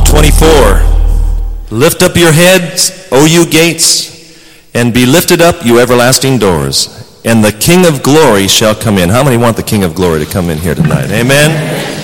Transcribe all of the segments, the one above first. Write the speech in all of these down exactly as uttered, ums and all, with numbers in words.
twenty-four. Lift up your heads, O you gates, and be lifted up, you everlasting doors, and the King of glory shall come in. How many want the King of glory to come in here tonight? Amen.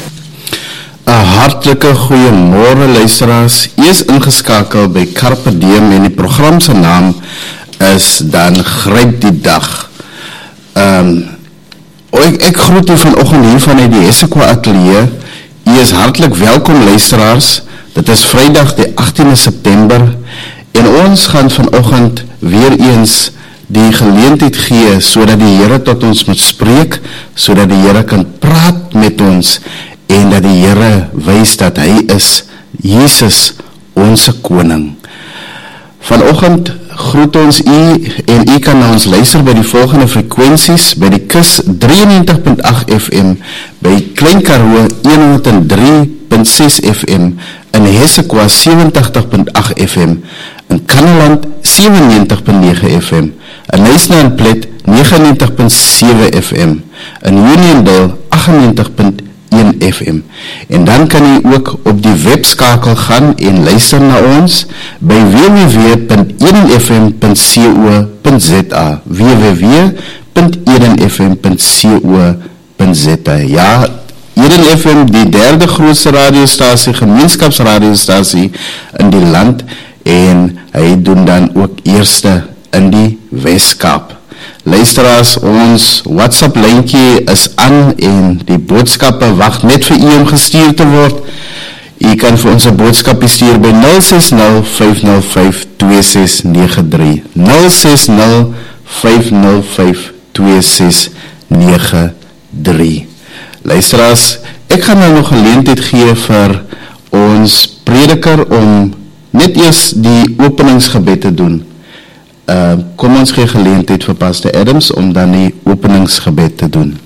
Een hartelike goeiemôre luisteraars. U is ingeskakel by Carpe Diem en die program se naam is dan Gryp die Dag. Um, ek, ek groet u vanoggend hier vanuit die Hessequa Atelier. U is hartlik welkom luisteraars. Dit is Vrydag die agtiende September en ons gaan vanoggend weer eens die geleentheid gee sodat die Here tot ons moet spreek, sodat die Here kan praat met ons en dat die Here wys dat hy is Jesus, ons koning. Vanoggend groet ons u en u kan na ons luister by die volgende frekwensies, by die Kus drieënnegentig punt agt F M, by Klein Karoo honderd drie punt ses F M, in Hessequa sewentig punt agt F M, in Kanneland sewennegentig punt nege F M, in Huisnaanplet negenennegentig punt sewe F M, in Uniondale agtennegentig punt een F M. En dan kan u ook op die webskakel gaan en luister na ons by w w w punt eden f m punt co punt z a w w w punt eden f m punt co punt z a. Ja, Eden F M, die derde grootste radiostasie, gemeenskapsradiostasie in die land, en hy doen dan ook eerste in die Weskaap. Luisteraars, ons WhatsApp-lyntjie is aan en die boodskappe wag net vir u om gestuur te word. U kan vir ons 'n boodskap stuur by nul ses nul vyf nul vyf twee ses nege drie. nul ses nul vyf nul vyf twee ses nege drie. Luisteraars, ek gaan nou nog geleentheid gee vir ons prediker om net eers die openingsgebed te doen. Uh, kom ons gee geleentheid vir Pastor Adams om dan die openingsgebed te doen.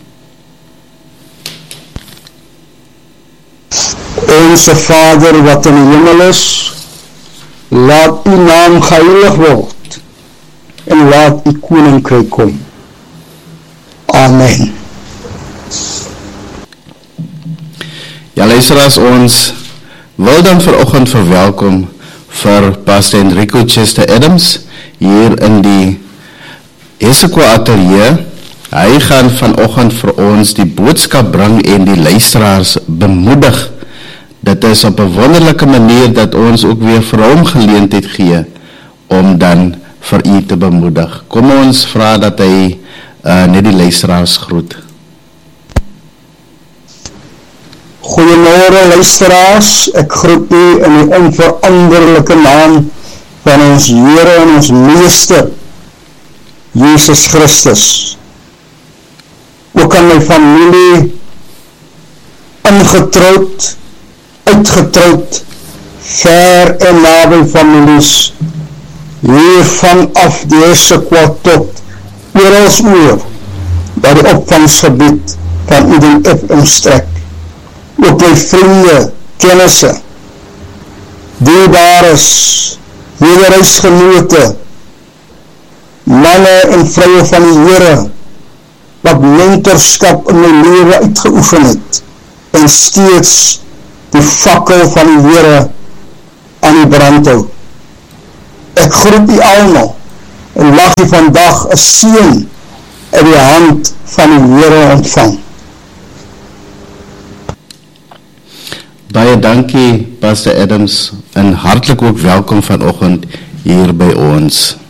Onze Vader wat in die hemel is, laat uw naam geheilig word en laat uw koninkryk kom. Amen. Ja, luisteraars, ons wil dan vanoggend verwelkom vir Pastor Enrico Chester Adams hier in die Hessequa Atelier. Hy gaan vanoggend vir ons die boodskap bring en die luisteraars bemoedig. Dit is op 'n wonderlike manier dat ons ook weer vir hom geleentheid gee om dan vir u te bemoedig. Kom ons vra dat hy uh, net die luisteraars groet. Goeiemôre luisteraars, ek groet u in die onveranderlike naam van ons Here en ons Meester, Jesus Christus. Ook aan my familie, ingetroud, uitgetroud, ver en naby families, hier vanaf die Hessequa tot orals oor, by die opvangsgebied van Eden F M strek. Ook my vriende, kennisse, dierbares, wederhuisgenote, manne en vroue van die Here, wat mentorskap in my lewe uitgeoefen het, en steeds die fakkel van die Here aan die brand hou. Ek groet u almal, en mag u vandag 'n seën uit die hand van die Here ontvang. Baie dankie, Pastor Adams, en hartlik ook welkom vanoggend hier by ons.